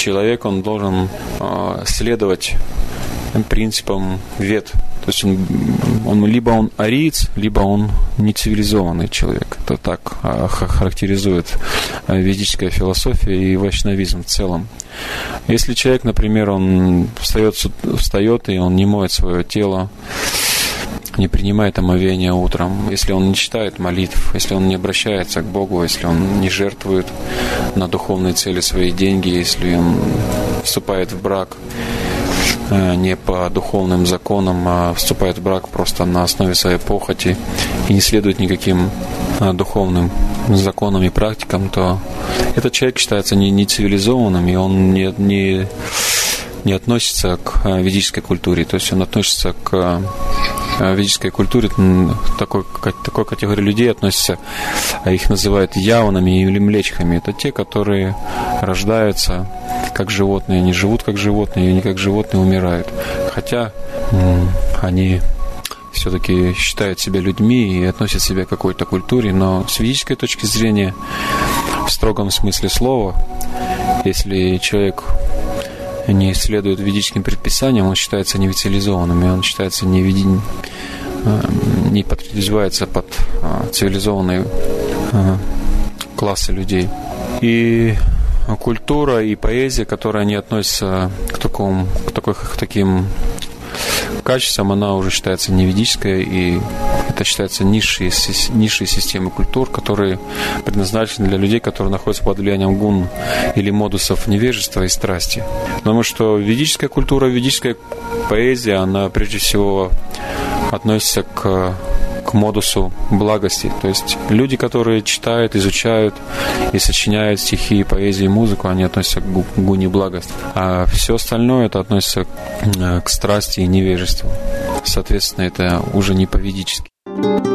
человек, он должен следовать принципам вед. То есть он либо он ариец, либо он нецивилизованный человек. Это так характеризует ведическая философия и вайшнавизм в целом. Если человек, например, он встает и он не моет свое тело, не принимает омовения утром, если он не читает молитв, если он не обращается к Богу, если он не жертвует на духовные цели свои деньги, если он вступает в брак не по духовным законам, а вступает в брак просто на основе своей похоти и не следует никаким духовным законам и практикам, то этот человек считается нецивилизованным, и он не относится к ведической культуре. То есть он относится к ведической культуре, такой категории людей относятся, их называют яванами или млечхами. Это те, которые рождаются как животные, они живут как животные, и они как животные умирают. Хотя они все-таки считают себя людьми и относят себя к какой-то культуре, но с ведической точки зрения, в строгом смысле слова, если человек не следует ведическим предписаниям, он считается невицивилизованным, и он считается не подразумевается под цивилизованные классы людей. И культура и поэзия, которые они относятся к таким качествам, она уже считается неведической, и это считается низшей системой культур, которые предназначены для людей, которые находятся под влиянием гун или модусов невежества и страсти. Потому что ведическая культура, ведическая поэзия, она прежде всего относится к модусу благости. То есть люди, которые читают, изучают и сочиняют стихи, поэзию и музыку, они относятся к гуне благости. А все остальное это относится к страсти и невежеству. Соответственно, это уже не по-ведически.